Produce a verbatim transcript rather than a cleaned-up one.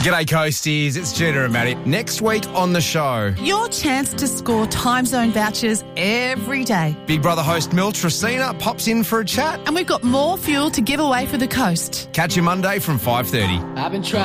G'day, Coasties. It's Gina and Matty. Next week on the show, your chance to score time zone vouchers every day. Big Brother host Mel Tresina pops in for a chat. And we've got more fuel to give away for the coast. Catch you Monday from five thirty. I've been trying.